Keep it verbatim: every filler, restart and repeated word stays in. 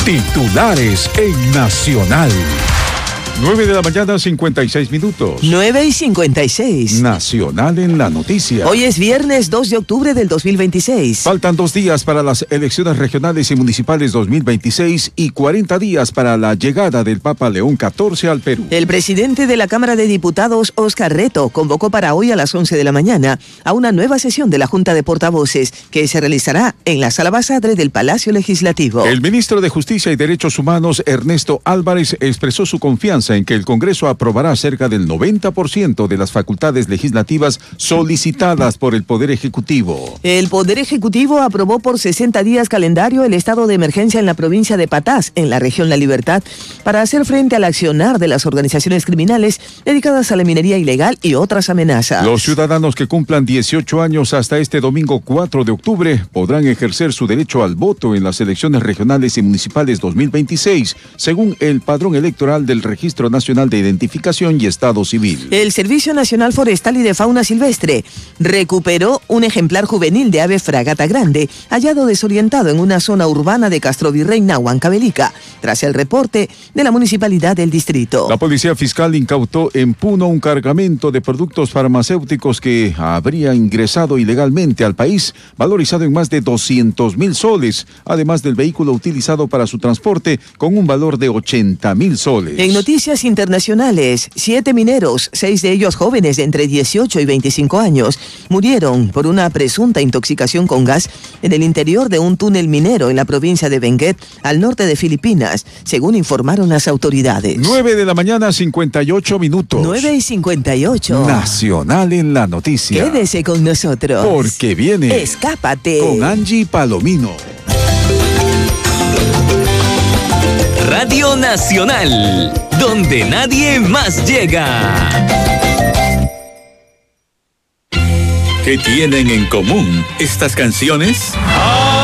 Titulares en Nacional. nueve de la mañana, cincuenta y seis minutos. nueve y cincuenta y seis. Nacional en la noticia. Hoy es viernes dos de octubre del dos mil veintiséis. Faltan dos días para las elecciones regionales y municipales dos mil veintiséis y cuarenta días para la llegada del Papa León catorce al Perú. El presidente de la Cámara de Diputados, Óscar Reto, convocó para hoy a las once de la mañana a una nueva sesión de la Junta de Portavoces que se realizará en la Sala Basadre del Palacio Legislativo. El ministro de Justicia y Derechos Humanos, Ernesto Álvarez, expresó su confianza en que el Congreso aprobará cerca del noventa por ciento de las facultades legislativas solicitadas por el Poder Ejecutivo. El Poder Ejecutivo aprobó por sesenta días calendario el estado de emergencia en la provincia de Patás, en la región La Libertad, para hacer frente al accionar de las organizaciones criminales dedicadas a la minería ilegal y otras amenazas. Los ciudadanos que cumplan dieciocho años hasta este domingo cuatro de octubre podrán ejercer su derecho al voto en las elecciones regionales y municipales dos mil veintiséis, según el padrón electoral del Registro Nacional de Identificación y Estado Civil. El Servicio Nacional Forestal y de Fauna Silvestre recuperó un ejemplar juvenil de ave fragata grande hallado desorientado en una zona urbana de Castrovirrey, Huancavelica, tras el reporte de la municipalidad del distrito. La policía fiscal incautó en Puno un cargamento de productos farmacéuticos que habría ingresado ilegalmente al país, valorizado en más de doscientos mil soles, además del vehículo utilizado para su transporte con un valor de ochenta mil soles. En noticias internacionales, siete mineros, seis de ellos jóvenes de entre dieciocho y veinticinco años, murieron por una presunta intoxicación con gas en el interior de un túnel minero en la provincia de Benguet, al norte de Filipinas, según informaron las autoridades. nueve de la mañana, cincuenta y ocho minutos. nueve y cincuenta y ocho. Nacional en la noticia. Quédese con nosotros. Porque viene Escápate con Angie Palomino. Radio Nacional, donde nadie más llega. ¿Qué tienen en común estas canciones?